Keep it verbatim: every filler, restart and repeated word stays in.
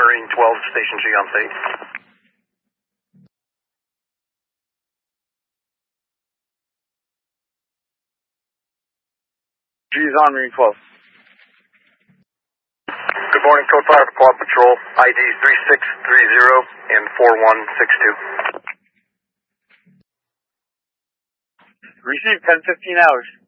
Marine twelve, Station G on state. G is on, Marine twelve. Good morning, Code five for Quad Patrol, I D three six three zero and four one six two. Receive ten fifteen hours.